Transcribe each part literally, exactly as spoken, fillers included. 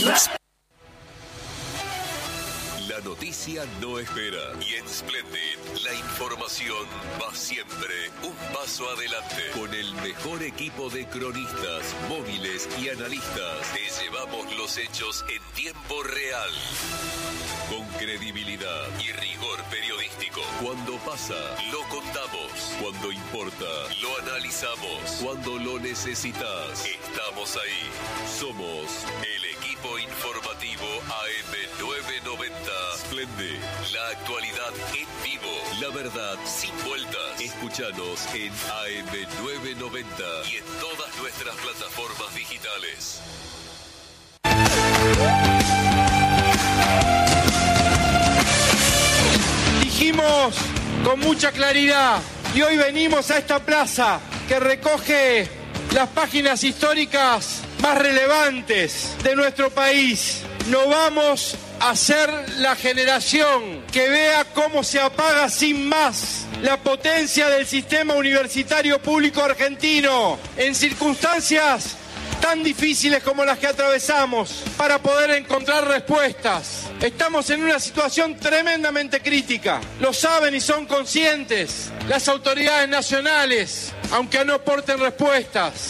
La noticia no espera y en Splendid la información va siempre un paso adelante. Con el mejor equipo de cronistas, móviles y analistas, te llevamos los hechos en tiempo real. Con credibilidad y rigor periodístico. Cuando pasa, lo contamos. Cuando importa, lo analizamos. Cuando lo necesitas, estamos ahí. Somos el equipo informativo A M novecientos noventa. Splendid, la actualidad en vivo, la verdad sin vueltas. Escúchanos en A M novecientos noventa y en todas nuestras plataformas digitales. Dijimos con mucha claridad y hoy venimos a esta plaza que recoge las páginas históricas más relevantes de nuestro país. No vamos a ser la generación que vea cómo se apaga sin más la potencia del sistema universitario público argentino en circunstancias tan difíciles como las que atravesamos para poder encontrar respuestas. Estamos en una situación tremendamente crítica. Lo saben y son conscientes las autoridades nacionales, aunque no aporten respuestas.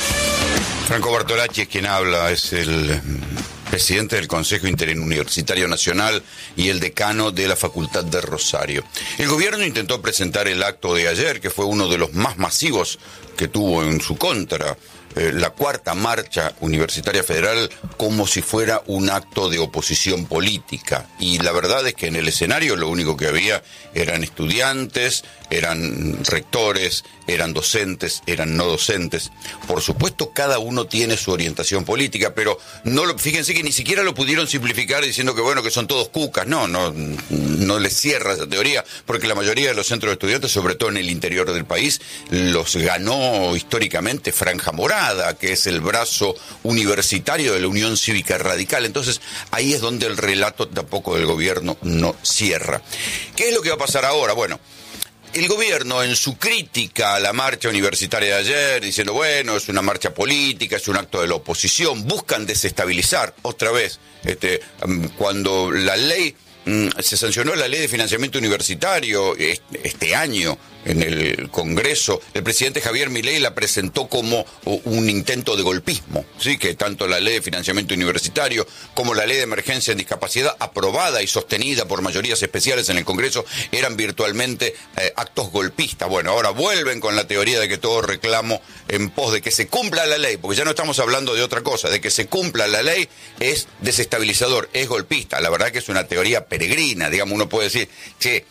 Franco Bartolacci es quien habla, es el presidente del Consejo Interuniversitario Nacional y el decano de la Facultad de Rosario. El gobierno intentó presentar el acto de ayer, que fue uno de los más masivos que tuvo en su contra, eh, la cuarta marcha universitaria federal, como si fuera un acto de oposición política. Y la verdad es que en el escenario lo único que había eran estudiantes, eran rectores, eran docentes, eran no docentes. Por supuesto, cada uno tiene su orientación política, pero no lo, fíjense que ni siquiera lo pudieron simplificar diciendo que bueno, que son todos cucas. No, no, no les cierra esa teoría, porque la mayoría de los centros de estudiantes, sobre todo en el interior del país, los ganó históricamente Franja Morada, que es el brazo universitario de la Unión Cívica Radical. Entonces, ahí es donde el relato tampoco del gobierno no cierra. ¿Qué es lo que va a pasar ahora? Bueno, el gobierno, en su crítica a la marcha universitaria de ayer, diciendo, bueno, es una marcha política, es un acto de la oposición, buscan desestabilizar, otra vez, este, cuando la ley, se sancionó la ley de financiamiento universitario este año en el Congreso, el presidente Javier Milei la presentó como un intento de golpismo, ¿sí? Que tanto la ley de financiamiento universitario como la ley de emergencia en discapacidad, aprobada y sostenida por mayorías especiales en el Congreso, eran virtualmente eh, actos golpistas. Bueno, ahora vuelven con la teoría de que todo reclamo en pos de que se cumpla la ley, porque ya no estamos hablando de otra cosa, de que se cumpla la ley es desestabilizador, es golpista. La verdad que es una teoría peregrina, digamos, uno puede decir, che,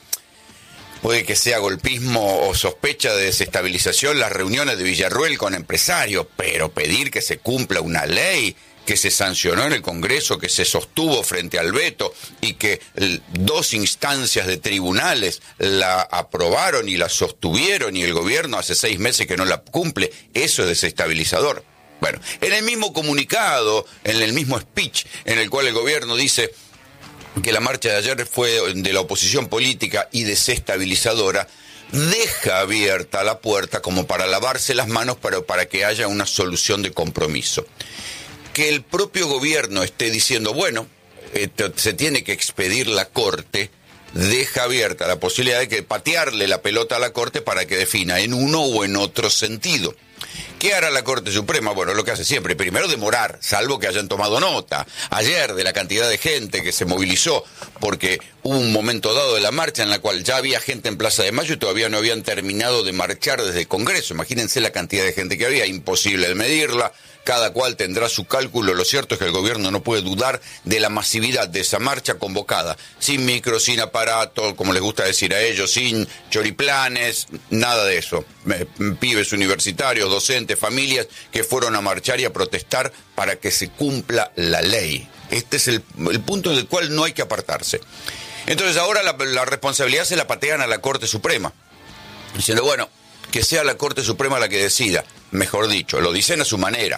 puede que sea golpismo o sospecha de desestabilización las reuniones de Villarruel con empresarios, pero pedir que se cumpla una ley que se sancionó en el Congreso, que se sostuvo frente al veto y que dos instancias de tribunales la aprobaron y la sostuvieron y el gobierno hace seis meses que no la cumple, eso es desestabilizador. Bueno, en el mismo comunicado, en el mismo speech en el cual el gobierno dice que la marcha de ayer fue de la oposición política y desestabilizadora, deja abierta la puerta como para lavarse las manos, pero para que haya una solución de compromiso. Que el propio gobierno esté diciendo, bueno, eh, se tiene que expedir la Corte, deja abierta la posibilidad de que patearle la pelota a la Corte para que defina en uno o en otro sentido. ¿Qué hará la Corte Suprema? Bueno, lo que hace siempre, primero demorar, salvo que hayan tomado nota ayer de la cantidad de gente que se movilizó, porque hubo un momento dado de la marcha en la cual ya había gente en Plaza de Mayo y todavía no habían terminado de marchar desde el Congreso. Imagínense la cantidad de gente que había, imposible de medirla, cada cual tendrá su cálculo. Lo cierto es que el gobierno no puede dudar de la masividad de esa marcha convocada, sin micro, sin aparato, como les gusta decir a ellos, sin choriplanes, nada de eso. Pibes universitarios, docentes, familias que fueron a marchar y a protestar para que se cumpla la ley. Este es el, el punto en el cual no hay que apartarse. Entonces ahora la, la responsabilidad se la patean a la Corte Suprema, diciendo, bueno, que sea la Corte Suprema la que decida, mejor dicho, lo dicen a su manera.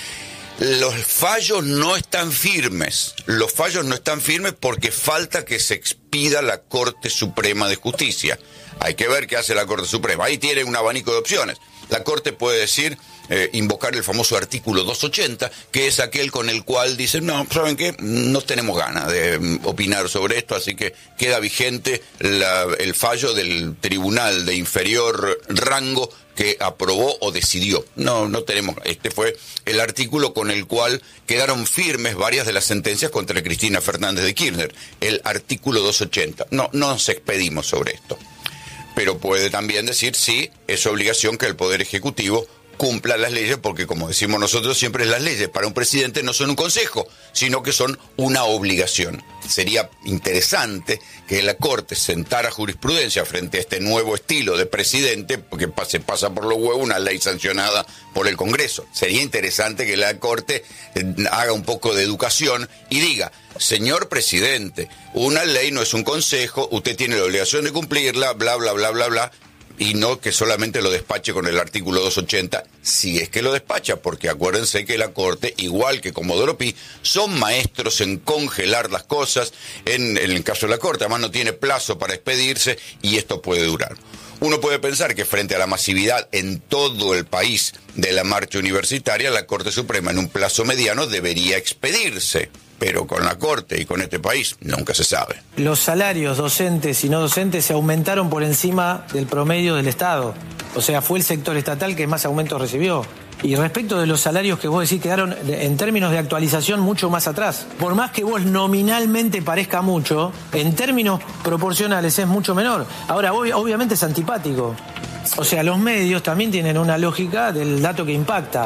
Los fallos no están firmes, los fallos no están firmes porque falta que se expida la Corte Suprema de Justicia. Hay que ver qué hace la Corte Suprema, ahí tiene un abanico de opciones. La Corte puede decir eh, invocar el famoso artículo doscientos ochenta, que es aquel con el cual dicen, no, ¿saben qué? No tenemos ganas de um, opinar sobre esto, así que queda vigente la, el fallo del tribunal de inferior rango que aprobó o decidió. No, no tenemos. Este fue el artículo con el cual quedaron firmes varias de las sentencias contra Cristina Fernández de Kirchner. El artículo doscientos ochenta. No, no nos expedimos sobre esto. Pero puede también decir, sí, es obligación que el Poder Ejecutivo cumpla las leyes, porque como decimos nosotros siempre, las leyes para un presidente no son un consejo, sino que son una obligación. Sería interesante que la Corte sentara jurisprudencia frente a este nuevo estilo de presidente, porque se pasa por los huevos una ley sancionada por el Congreso. Sería interesante que la Corte haga un poco de educación y diga, señor presidente, una ley no es un consejo, usted tiene la obligación de cumplirla, bla, bla, bla, bla, bla, y no que solamente lo despache con el artículo doscientos ochenta, si es que lo despacha, porque acuérdense que la Corte, igual que Comodoro Pi, son maestros en congelar las cosas, en, en el caso de la Corte, además no tiene plazo para expedirse, y esto puede durar. Uno puede pensar que frente a la masividad en todo el país de la marcha universitaria, la Corte Suprema en un plazo mediano debería expedirse. Pero con la Corte y con este país nunca se sabe. Los salarios docentes y no docentes se aumentaron por encima del promedio del Estado. O sea, fue el sector estatal que más aumentos recibió. Y respecto de los salarios que vos decís quedaron en términos de actualización mucho más atrás. Por más que vos nominalmente parezca mucho, en términos proporcionales es mucho menor. Ahora, obviamente es antipático. O sea, los medios también tienen una lógica del dato que impacta.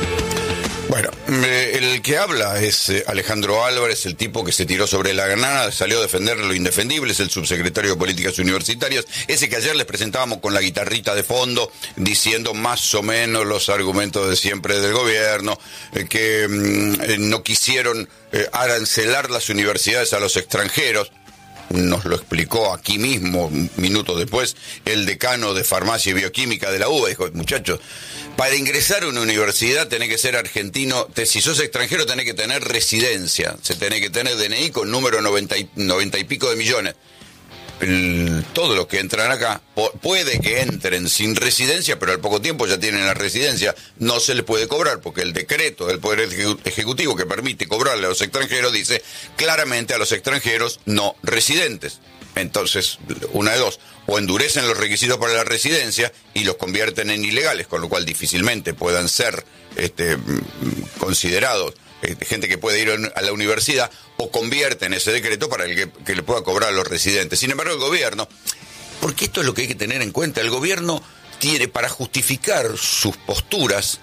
Bueno, el que habla es Alejandro Álvarez, el tipo que se tiró sobre la granada, salió a defender lo indefendible, es el subsecretario de Políticas Universitarias, ese que ayer les presentábamos con la guitarrita de fondo, diciendo más o menos los argumentos de siempre del gobierno, que mmm, no quisieron eh, arancelar las universidades a los extranjeros. Nos lo explicó aquí mismo, minutos después, el decano de Farmacia y Bioquímica de la U B A. Dijo, muchachos, para ingresar a una universidad tenés que ser argentino, te, si sos extranjero tenés que tener residencia, se tenés que tener D N I con número noventa y, noventa y pico de millones. El, todos los que entran acá, po, puede que entren sin residencia, pero al poco tiempo ya tienen la residencia, no se les puede cobrar, porque el decreto del Poder Ejecutivo que permite cobrarle a los extranjeros dice claramente a los extranjeros no residentes. Entonces, una de dos, o endurecen los requisitos para la residencia y los convierten en ilegales, con lo cual difícilmente puedan ser este, considerados gente que puede ir a la universidad, o convierten ese decreto para el que, que le pueda cobrar a los residentes. Sin embargo, el gobierno, porque esto es lo que hay que tener en cuenta, el gobierno tiene, para justificar sus posturas,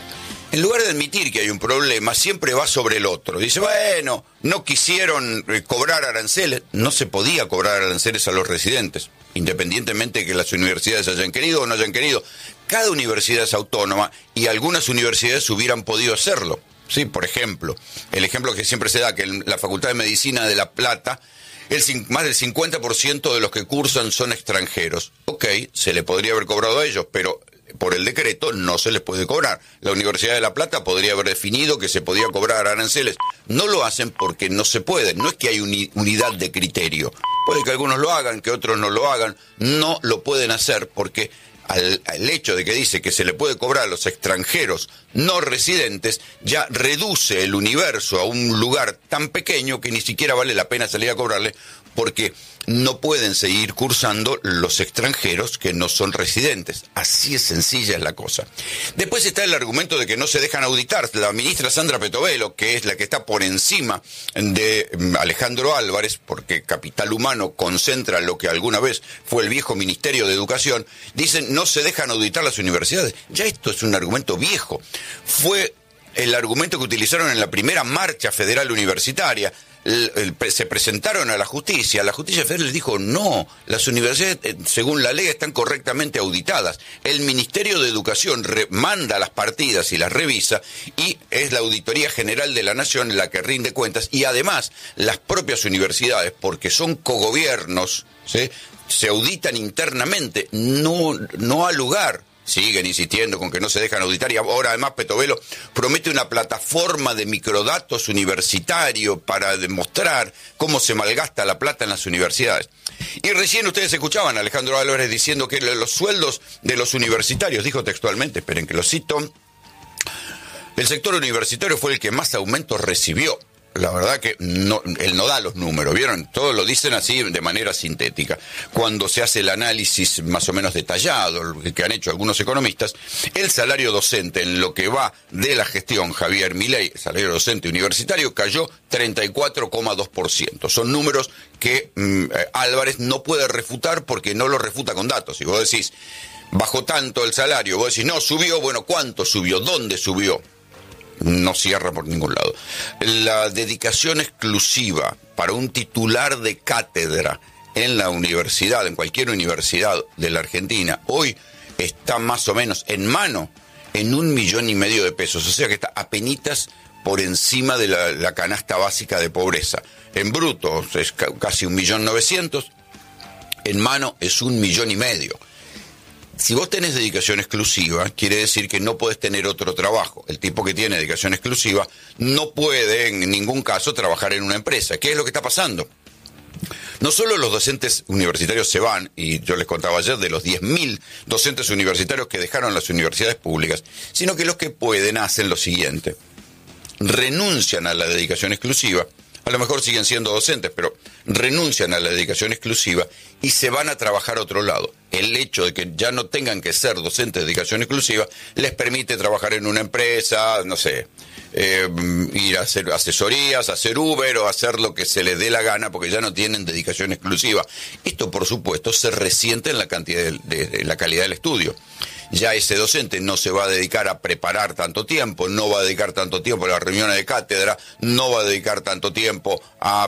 en lugar de admitir que hay un problema, siempre va sobre el otro. Dice, bueno, no quisieron cobrar aranceles. No se podía cobrar aranceles a los residentes, independientemente de que las universidades hayan querido o no hayan querido. Cada universidad es autónoma y algunas universidades hubieran podido hacerlo. Sí, por ejemplo, el ejemplo que siempre se da, que en la Facultad de Medicina de La Plata, el, más del cincuenta por ciento de los que cursan son extranjeros. Ok, se le podría haber cobrado a ellos, pero por el decreto no se les puede cobrar. La Universidad de La Plata podría haber definido que se podía cobrar aranceles. No lo hacen porque no se puede. No es que hay uni- unidad de criterio. Puede que algunos lo hagan, que otros no lo hagan. No lo pueden hacer porque Al, al hecho de que dice que se le puede cobrar a los extranjeros no residentes, ya reduce el universo a un lugar tan pequeño que ni siquiera vale la pena salir a cobrarle, porque no pueden seguir cursando los extranjeros que no son residentes. Así es sencilla es la cosa. Después está el argumento de que no se dejan auditar. La ministra Sandra Petovelo, que es la que está por encima de Alejandro Álvarez, porque Capital Humano concentra lo que alguna vez fue el viejo Ministerio de Educación, dicen no se dejan auditar las universidades. Ya esto es un argumento viejo. Fue el argumento que utilizaron en la primera marcha federal universitaria. El, el, se presentaron a la justicia, la justicia federal les dijo no, las universidades eh, según la ley están correctamente auditadas. El Ministerio de Educación re, manda las partidas y las revisa, y es la Auditoría General de la Nación la que rinde cuentas, y además las propias universidades, porque son cogobiernos, ¿sí?, se auditan internamente, no, no ha lugar. Siguen insistiendo con que no se dejan auditar, y ahora además Petovelo promete una plataforma de microdatos universitario para demostrar cómo se malgasta la plata en las universidades. Y recién ustedes escuchaban a Alejandro Álvarez diciendo que los sueldos de los universitarios, dijo textualmente, esperen que lo cito, El sector universitario fue el que más aumentos recibió. La verdad que no, él no da los números, ¿vieron? Todos lo dicen así de manera sintética. Cuando se hace el análisis más o menos detallado, que han hecho algunos economistas, el salario docente en lo que va de la gestión Javier Milei, el salario docente universitario, cayó treinta y cuatro coma dos por ciento. Son números que mmm, Álvarez no puede refutar porque no lo refuta con datos. Si vos decís, bajó tanto el salario, vos decís, no, subió, bueno, ¿cuánto subió? ¿Dónde subió? No cierra por ningún lado. La dedicación exclusiva para un titular de cátedra en la universidad, en cualquier universidad de la Argentina, hoy está más o menos en mano en un millón y medio de pesos. O sea que está apenitas por encima de la, la canasta básica de pobreza. En bruto es ca- casi un millón novecientos, en mano es un millón y medio. Si vos tenés dedicación exclusiva, quiere decir que no podés tener otro trabajo. El tipo que tiene dedicación exclusiva no puede en ningún caso trabajar en una empresa. ¿Qué es lo que está pasando? No solo los docentes universitarios se van, y yo les contaba ayer de los diez mil docentes universitarios que dejaron las universidades públicas, sino que los que pueden hacen lo siguiente. Renuncian a la dedicación exclusiva, a lo mejor siguen siendo docentes, pero renuncian a la dedicación exclusiva y se van a trabajar a otro lado. El hecho de que ya no tengan que ser docentes de dedicación exclusiva les permite trabajar en una empresa, no sé, eh, ir a hacer asesorías, hacer Uber o hacer lo que se les dé la gana porque ya no tienen dedicación exclusiva. Esto, por supuesto, se resiente en la cantidad de, de, de la calidad del estudio. Ya ese docente no se va a dedicar a preparar tanto tiempo, no va a dedicar tanto tiempo a las reuniones de cátedra, no va a dedicar tanto tiempo a,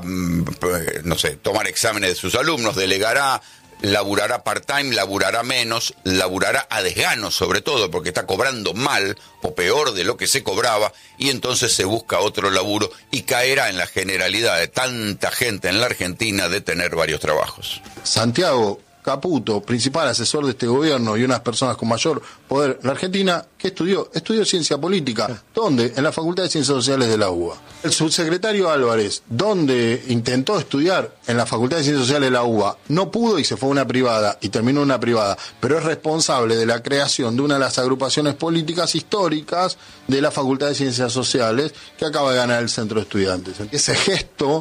no sé, tomar exámenes de sus alumnos, delegará, laburará part-time, laburará menos, laburará a desgano sobre todo, porque está cobrando mal o peor de lo que se cobraba, y entonces se busca otro laburo y caerá en la generalidad de tanta gente en la Argentina de tener varios trabajos. Santiago Caputo, principal asesor de este gobierno y unas personas con mayor poder en la Argentina, ¿qué estudió? Estudió ciencia política. ¿Dónde? En la Facultad de Ciencias Sociales de la U B A. El subsecretario Álvarez, ¿dónde intentó estudiar? En la Facultad de Ciencias Sociales de la U B A. No pudo y se fue a una privada y terminó en una privada, pero es responsable de la creación de una de las agrupaciones políticas históricas de la Facultad de Ciencias Sociales que acaba de ganar el Centro de Estudiantes. Ese gesto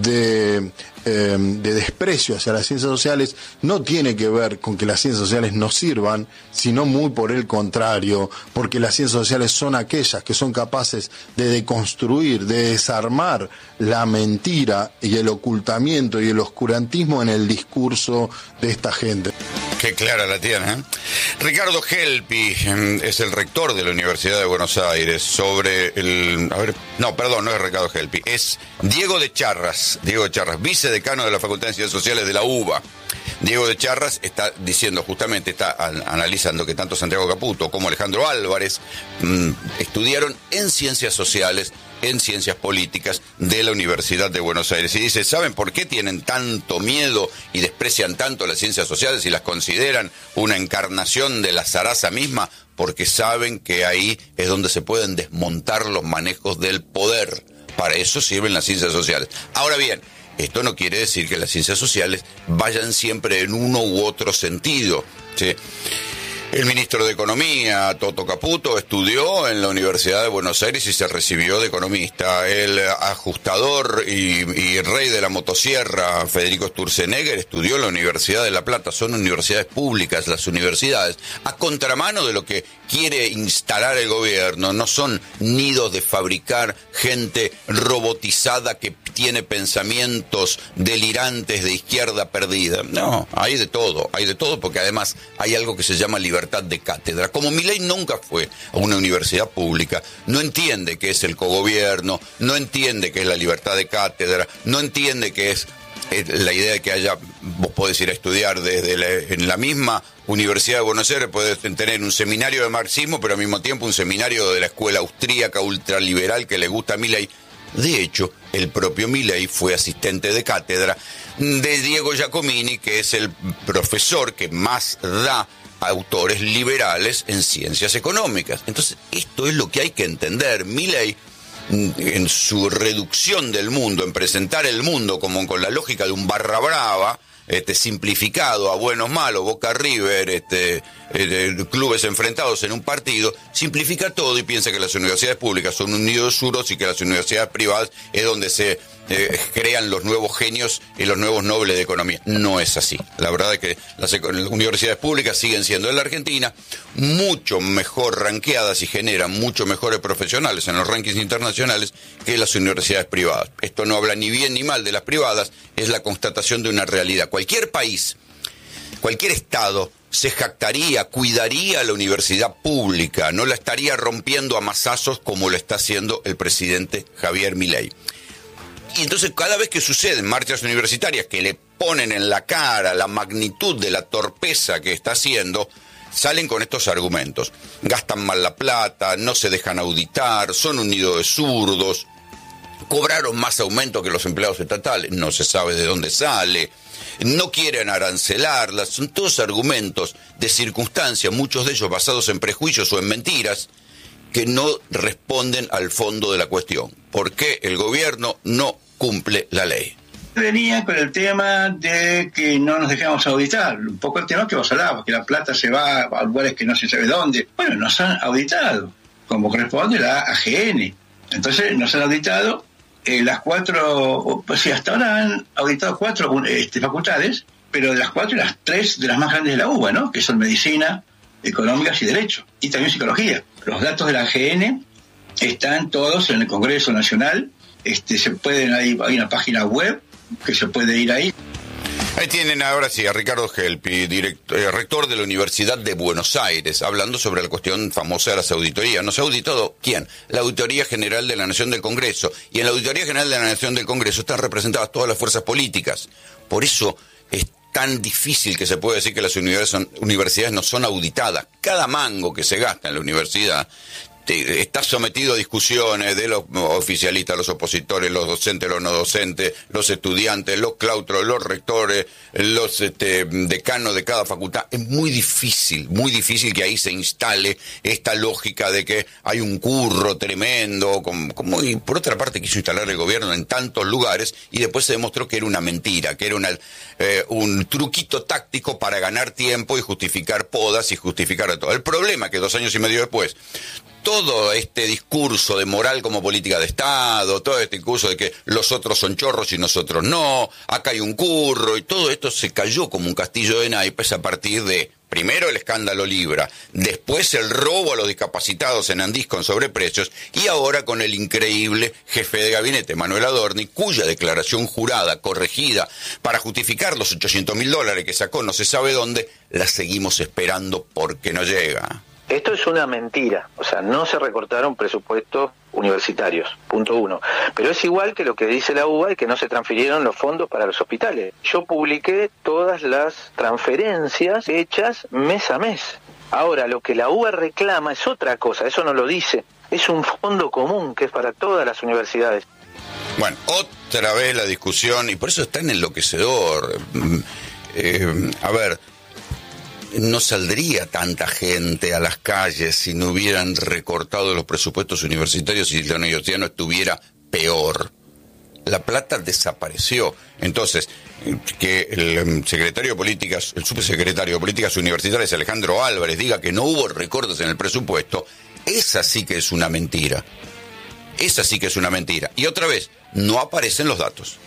de, eh, de desprecio hacia las ciencias sociales no tiene tiene que ver con que las ciencias sociales no sirvan, sino muy por el contrario, porque las ciencias sociales son aquellas que son capaces de deconstruir, de desarmar la mentira y el ocultamiento y el oscurantismo en el discurso de esta gente. Qué clara la tiene, ¿eh? Ricardo Helpi es el rector de la Universidad de Buenos Aires sobre el... A ver, no, perdón, no es Ricardo Helpi, es Diego de Charras, Diego de Charras, vicedecano de la Facultad de Ciencias Sociales de la U B A. Diego de Charras está diciendo justamente, está an- analizando que tanto Santiago Caputo como Alejandro Álvarez mmm, estudiaron en ciencias sociales, en ciencias políticas de la Universidad de Buenos Aires. Y dice, ¿saben por qué tienen tanto miedo y desprecian tanto las ciencias sociales y las consideran una encarnación de la zaraza misma? Porque saben que ahí es donde se pueden desmontar los manejos del poder. Para eso sirven las ciencias sociales. Ahora bien, esto no quiere decir que las ciencias sociales vayan siempre en uno u otro sentido, ¿sí? El ministro de Economía, Toto Caputo, estudió en la Universidad de Buenos Aires y se recibió de economista. El ajustador y, y rey de la motosierra, Federico Sturzenegger, estudió en la Universidad de La Plata. Son universidades públicas las universidades, a contramano de lo que quiere instalar el gobierno. No son nidos de fabricar gente robotizada que tiene pensamientos delirantes de izquierda perdida. No, hay de todo, hay de todo, porque además hay algo que se llama libertad de cátedra. Como Milei nunca fue a una universidad pública, no entiende qué es el cogobierno, no entiende qué es la libertad de cátedra, no entiende qué es la idea de que haya, vos podés ir a estudiar desde la, en la misma Universidad de Buenos Aires, podés tener un seminario de marxismo, pero al mismo tiempo un seminario de la escuela austríaca ultraliberal que le gusta a Milei. De hecho, el propio Milei fue asistente de cátedra de Diego Giacomini, que es el profesor que más da a autores liberales en ciencias económicas. Entonces, esto es lo que hay que entender. Milei, en su reducción del mundo, en presentar el mundo como con la lógica de un barra brava, este, simplificado a buenos malos, Boca River, este, eh, clubes enfrentados en un partido, simplifica todo y piensa que las universidades públicas son un nido de suros y que las universidades privadas es donde se eh, crean los nuevos genios y los nuevos nobles de economía. No es así. La verdad es que las, las universidades públicas siguen siendo en la Argentina mucho mejor ranqueadas y generan mucho mejores profesionales en los rankings internacionales que las universidades privadas. Esto no habla ni bien ni mal de las privadas, es la constatación de una realidad. Cualquier país, cualquier estado se jactaría, cuidaría la universidad pública, no la estaría rompiendo a mazazos como lo está haciendo el presidente Javier Milei. Y entonces cada vez que suceden marchas universitarias que le ponen en la cara la magnitud de la torpeza que está haciendo, salen con estos argumentos. Gastan mal la plata, no se dejan auditar, son un nido de zurdos, cobraron más aumento que los empleados estatales, no se sabe de dónde sale, no quieren arancelarlas, son todos argumentos de circunstancia, muchos de ellos basados en prejuicios o en mentiras, que no responden al fondo de la cuestión. ¿Por qué el gobierno no cumple la ley? Venía con el tema de que no nos dejamos auditar, un poco el tema que vos hablabas, que la plata se va a lugares que no se sabe dónde. Bueno, nos han auditado, como corresponde la A G N. Entonces nos han auditado eh, las cuatro, pues sí, hasta ahora han auditado cuatro este, facultades, pero de las cuatro, las tres de las más grandes de la U B A, ¿no? Que son Medicina, Económicas y Derecho, y también Psicología. Los datos de la A G N están todos en el Congreso Nacional, este, se pueden, hay, hay una página web que se puede ir ahí. Ahí tienen ahora sí a Ricardo Gelpi, director, eh, rector de la Universidad de Buenos Aires, hablando sobre la cuestión famosa de las auditorías. ¿Nos ha auditado quién? La Auditoría General de la Nación del Congreso. Y en la Auditoría General de la Nación del Congreso están representadas todas las fuerzas políticas. Por eso es tan difícil que se puede decir que las universidades, son, universidades no son auditadas. Cada mango que se gasta en la universidad está sometido a discusiones de los oficialistas, los opositores, los docentes, los no docentes, los estudiantes, los claustros, los rectores, los este, decanos de cada facultad. Es muy difícil, muy difícil que ahí se instale esta lógica de que hay un curro tremendo, como, como y por otra parte quiso instalar el gobierno en tantos lugares y después se demostró que era una mentira, que era una, eh, un truquito táctico para ganar tiempo y justificar podas y justificar todo. El problema es que dos años y medio después, todo este discurso de moral como política de Estado, todo este discurso de que los otros son chorros y nosotros no, acá hay un curro, y todo esto se cayó como un castillo de naipes a partir de, primero el escándalo Libra, después el robo a los discapacitados en Andís con sobreprecios, y ahora con el increíble jefe de gabinete, Manuel Adorni, cuya declaración jurada, corregida, para justificar los ochocientos mil dólares que sacó no se sabe dónde, la seguimos esperando porque no llega. Esto es una mentira, o sea, no se recortaron presupuestos universitarios, punto uno. Pero es igual que lo que dice la U B A y que no se transfirieron los fondos para los hospitales. Yo publiqué todas las transferencias hechas mes a mes. Ahora, lo que la U B A reclama es otra cosa, eso no lo dice. Es un fondo común que es para todas las universidades. Bueno, otra vez la discusión, y por eso es tan enloquecedor. Eh, a ver... No saldría tanta gente a las calles si no hubieran recortado los presupuestos universitarios y la universidad no estuviera peor. La plata desapareció. Entonces, que el secretario de Políticas, el subsecretario de Políticas Universitarias, Alejandro Álvarez, diga que no hubo recortes en el presupuesto, esa sí que es una mentira. Esa sí que es una mentira. Y otra vez, no aparecen los datos.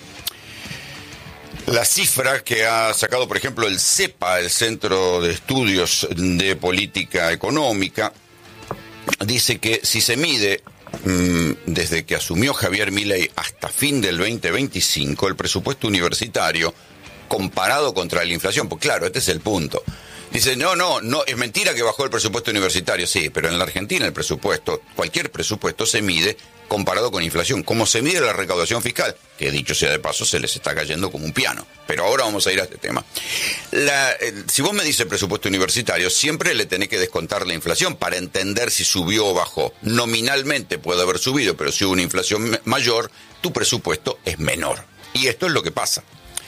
La cifra que ha sacado, por ejemplo, el CEPA, el Centro de Estudios de Política Económica, dice que si se mide mmm, desde que asumió Javier Milei hasta fin del veinte veinticinco, el presupuesto universitario comparado contra la inflación, pues claro, este es el punto. Dice, no, no, no, es mentira que bajó el presupuesto universitario, sí, pero en la Argentina el presupuesto, cualquier presupuesto se mide comparado con inflación. ¿Cómo se mide la recaudación fiscal? Que dicho sea de paso, se les está cayendo como un piano. Pero ahora vamos a ir a este tema. La, el, si vos me dices presupuesto universitario, siempre le tenés que descontar la inflación para entender si subió o bajó. Nominalmente puede haber subido, pero si hubo una inflación mayor, tu presupuesto es menor. Y esto es lo que pasa.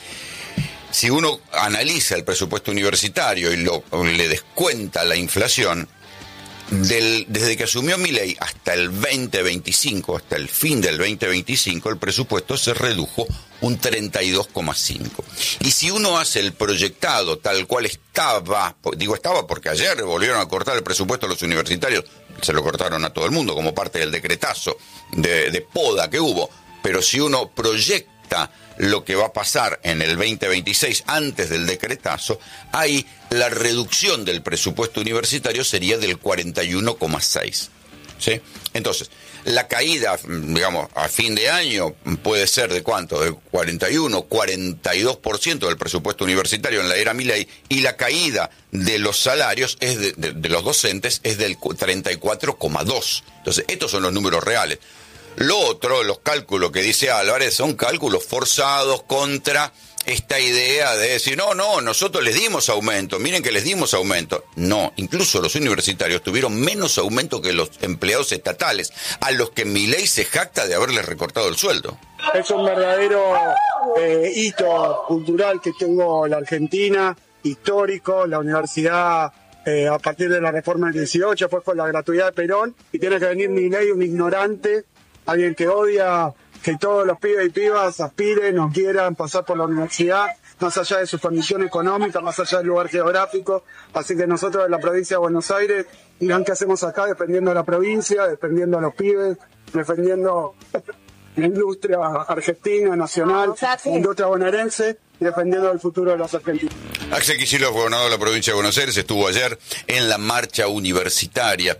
Si uno analiza el presupuesto universitario y lo, le descuenta la inflación, Del, desde que asumió Milei hasta el veinte veinticinco, hasta el fin del veinte veinticinco, el presupuesto se redujo un treinta y dos coma cinco. Y si uno hace el proyectado tal cual estaba, digo estaba porque ayer volvieron a cortar el presupuesto a los universitarios, se lo cortaron a todo el mundo como parte del decretazo de, de poda que hubo, pero si uno proyecta lo que va a pasar en el veinte veintiséis antes del decretazo, ahí la reducción del presupuesto universitario sería del cuarenta y uno coma seis. ¿Sí? Entonces, la caída, digamos, a fin de año puede ser de cuánto, de cuarenta y uno, cuarenta y dos por ciento del presupuesto universitario en la era Milei, y la caída de los salarios es de, de, de los docentes es del treinta y cuatro coma dos. Entonces, estos son los números reales. Lo otro, los cálculos que dice Álvarez, son cálculos forzados contra esta idea de decir, no, no, nosotros les dimos aumento, miren que les dimos aumento. No, incluso los universitarios tuvieron menos aumento que los empleados estatales, a los que Milei se jacta de haberles recortado el sueldo. Es un verdadero eh, hito cultural que tuvo la Argentina, histórico. La universidad, eh, a partir de la reforma del dieciocho, fue con la gratuidad de Perón, y tiene que venir Milei, un ignorante, alguien que odia que todos los pibes y pibas aspiren o quieran pasar por la universidad, más allá de sus condiciones económicas, más allá del lugar geográfico. Así que nosotros de la provincia de Buenos Aires, dirán qué hacemos acá, defendiendo a la provincia, defendiendo a los pibes, defendiendo la industria argentina, nacional, la industria bonaerense, y defendiendo el futuro de los argentinos. Axel Kicillof, gobernador de la provincia de Buenos Aires, estuvo ayer en la marcha universitaria.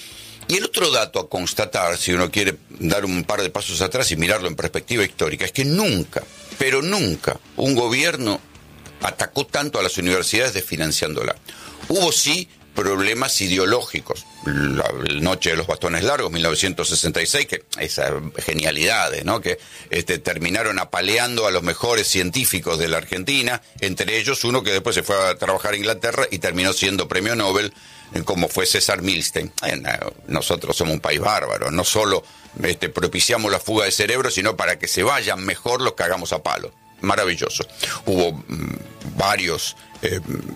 Y el otro dato a constatar, si uno quiere dar un par de pasos atrás y mirarlo en perspectiva histórica, es que nunca, pero nunca, un gobierno atacó tanto a las universidades desfinanciándola. Hubo sí problemas ideológicos. La noche de los bastones largos, mil novecientos sesenta y seis, que esas genialidades, ¿no? Que este, terminaron apaleando a los mejores científicos de la Argentina, entre ellos uno que después se fue a trabajar a Inglaterra y terminó siendo premio Nobel, como fue César Milstein. Nosotros somos un país bárbaro, no solo este, propiciamos la fuga de cerebros, sino para que se vayan mejor los cagamos a palo. Maravilloso. Hubo mmm, varios eh,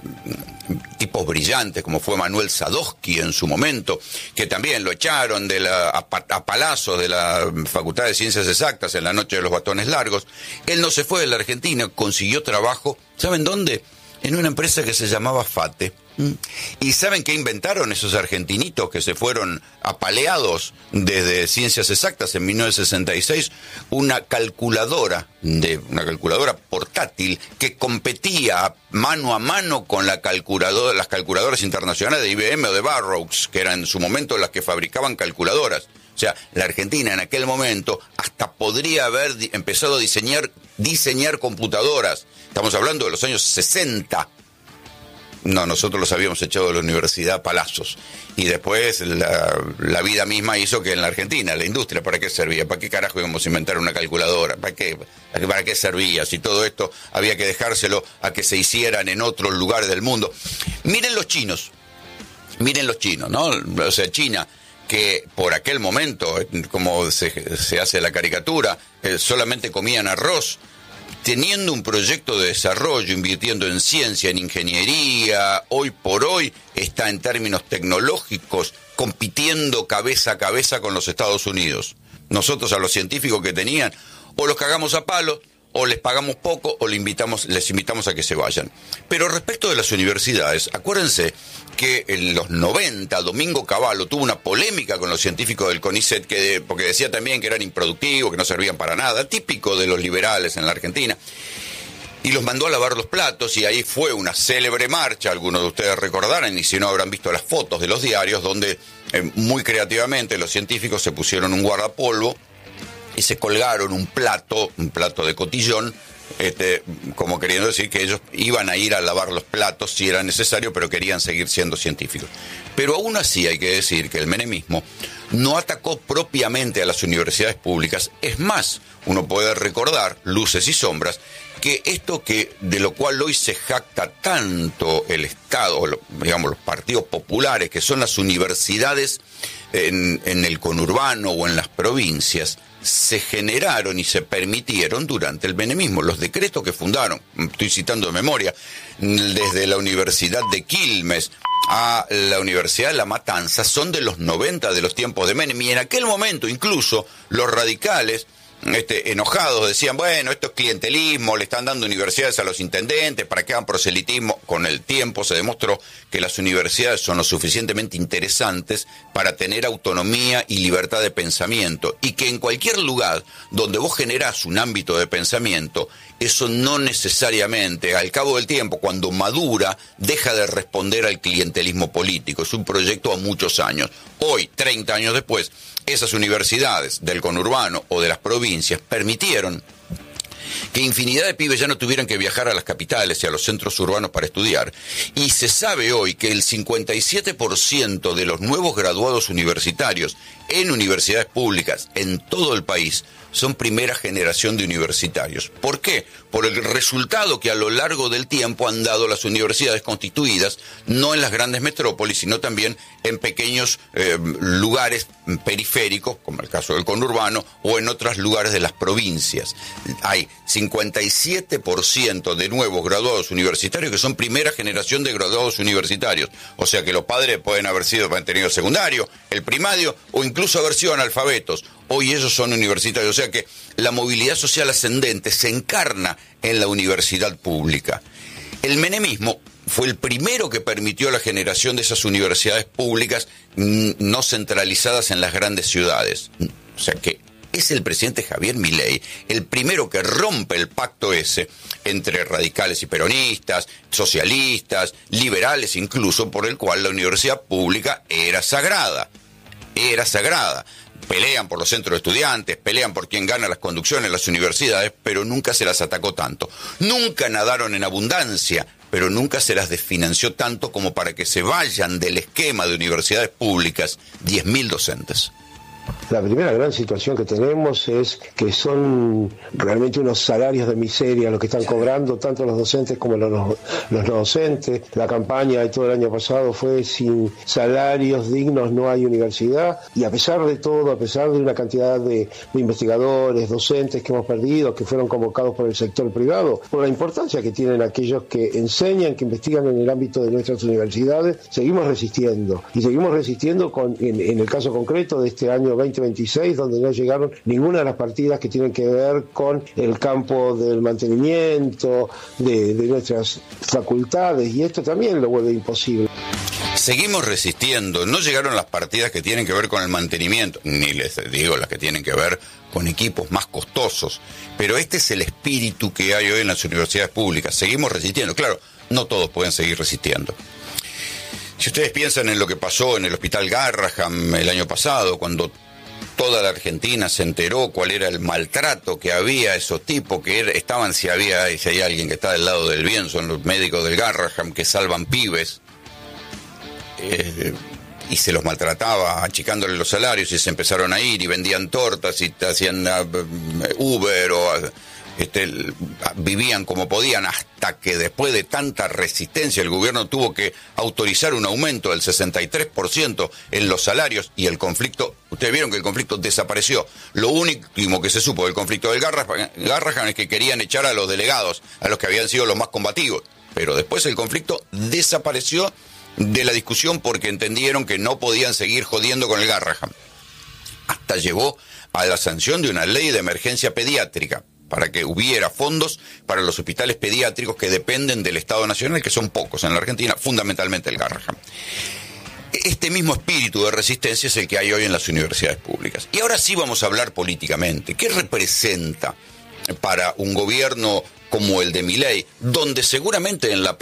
tipos brillantes, como fue Manuel Sadowski en su momento, que también lo echaron de la, a, a palazos de la Facultad de Ciencias Exactas en la noche de los bastones largos. Él no se fue de la Argentina, consiguió trabajo, ¿saben dónde? En una empresa que se llamaba FATE. ¿Y saben qué inventaron esos argentinitos que se fueron apaleados desde Ciencias Exactas en mil novecientos sesenta y seis? Una calculadora, de una calculadora portátil que competía mano a mano con la calculadora, las calculadoras internacionales de I B M o de Burroughs, que eran en su momento las que fabricaban calculadoras. O sea, la Argentina en aquel momento hasta podría haber di- empezado a diseñar, diseñar computadoras. Estamos hablando de los años sesenta. No, nosotros los habíamos echado de la universidad a palazos. Y después la, la vida misma hizo que en la Argentina, la industria, ¿para qué servía? ¿Para qué carajo íbamos a inventar una calculadora? ¿Para qué, para qué servía? Si todo esto había que dejárselo a que se hicieran en otros lugares del mundo. Miren los chinos. Miren los chinos, ¿no? O sea, China, que por aquel momento, como se, se hace la caricatura, eh, solamente comían arroz, teniendo un proyecto de desarrollo, invirtiendo en ciencia, en ingeniería, hoy por hoy está en términos tecnológicos compitiendo cabeza a cabeza con los Estados Unidos. Nosotros a los científicos que tenían, o los cagamos a palos, o les pagamos poco, o les invitamos, les invitamos a que se vayan. Pero respecto de las universidades, acuérdense que en los noventa, Domingo Cavallo tuvo una polémica con los científicos del CONICET, que, porque decía también que eran improductivos, que no servían para nada, típico de los liberales en la Argentina, y los mandó a lavar los platos, y ahí fue una célebre marcha, algunos de ustedes recordarán, y si no habrán visto las fotos de los diarios, donde eh, muy creativamente los científicos se pusieron un guardapolvo y se colgaron un plato, un plato de cotillón, Este, como queriendo decir que ellos iban a ir a lavar los platos si era necesario, pero querían seguir siendo científicos. Pero aún así hay que decir que el menemismo no atacó propiamente a las universidades públicas. Es más, uno puede recordar, luces y sombras, que esto que de lo cual hoy se jacta tanto el Estado, o lo, digamos los partidos populares, que son las universidades en, en el conurbano o en las provincias, se generaron y se permitieron durante el menemismo. Los decretos que fundaron, estoy citando de memoria, desde la Universidad de Quilmes a la Universidad de La Matanza, son de los noventa, de los tiempos de Menem, y en aquel momento incluso los radicales Este, enojados, decían, bueno, esto es clientelismo, le están dando universidades a los intendentes para que hagan proselitismo. Con el tiempo se demostró que las universidades son lo suficientemente interesantes para tener autonomía y libertad de pensamiento, y que en cualquier lugar donde vos generás un ámbito de pensamiento, eso no necesariamente, al cabo del tiempo, cuando madura, deja de responder al clientelismo político. Es un proyecto a muchos años. Hoy, treinta años después, esas universidades del conurbano o de las provincias permitieron que infinidad de pibes ya no tuvieran que viajar a las capitales y a los centros urbanos para estudiar. Y se sabe hoy que el cincuenta y siete por ciento de los nuevos graduados universitarios en universidades públicas en todo el país son primera generación de universitarios. ¿Por qué? Por el resultado que a lo largo del tiempo han dado las universidades constituidas, no en las grandes metrópolis, sino también en pequeños eh, lugares periféricos, como el caso del conurbano, o en otros lugares de las provincias. Hay cincuenta y siete por ciento de nuevos graduados universitarios que son primera generación de graduados universitarios. O sea que los padres pueden haber sido, haber tenido secundario, el primario, o incluso haber sido analfabetos. Hoy ellos son universitarios, o sea que la movilidad social ascendente se encarna en la universidad pública. El menemismo fue el primero que permitió la generación de esas universidades públicas no centralizadas en las grandes ciudades. O sea que es el presidente Javier Milei el primero que rompe el pacto ese entre radicales y peronistas, socialistas, liberales incluso, por el cual la universidad pública era sagrada. Era sagrada. Pelean por los centros de estudiantes, pelean por quién gana las conducciones en las universidades, pero nunca se las atacó tanto. Nunca nadaron en abundancia, pero nunca se las desfinanció tanto como para que se vayan del esquema de universidades públicas diez mil docentes. La primera gran situación que tenemos es que son realmente unos salarios de miseria los que están cobrando tanto los docentes como los, los no docentes. La campaña de todo el año pasado fue sin salarios dignos no hay universidad, y a pesar de todo, a pesar de una cantidad de, de investigadores, docentes que hemos perdido, que fueron convocados por el sector privado, por la importancia que tienen aquellos que enseñan, que investigan en el ámbito de nuestras universidades, seguimos resistiendo. Y seguimos resistiendo con, en, en el caso concreto de este año veinte veintiséis, donde no llegaron ninguna de las partidas que tienen que ver con el campo del mantenimiento de, de nuestras facultades, y esto también lo vuelve imposible. Seguimos resistiendo, no llegaron las partidas que tienen que ver con el mantenimiento, ni les digo las que tienen que ver con equipos más costosos, pero este es el espíritu que hay hoy en las universidades públicas. Seguimos resistiendo, claro, no todos pueden seguir resistiendo. Si ustedes piensan en lo que pasó en el Hospital Garrahan el año pasado, cuando toda la Argentina se enteró cuál era el maltrato que había a esos tipos que era, estaban, si había, si hay alguien que está del lado del bien, son los médicos del Garrahan que salvan pibes, eh, y se los maltrataba achicándole los salarios, y se empezaron a ir y vendían tortas y hacían uh, Uber o uh, este, vivían como podían, hasta que después de tanta resistencia el gobierno tuvo que autorizar un aumento del sesenta y tres por ciento en los salarios, y el conflicto, ustedes vieron que el conflicto desapareció. Lo último que se supo del conflicto del Garrahan, Garrahan es que querían echar a los delegados, a los que habían sido los más combativos, pero después el conflicto desapareció de la discusión porque entendieron que no podían seguir jodiendo con el Garrahan. Hasta llevó a la sanción de una ley de emergencia pediátrica para que hubiera fondos para los hospitales pediátricos que dependen del Estado Nacional, que son pocos en la Argentina, fundamentalmente el Garrahan. Este mismo espíritu de resistencia es el que hay hoy en las universidades públicas. Y ahora sí vamos a hablar políticamente. ¿Qué representa para un gobierno como el de Milei, donde seguramente en la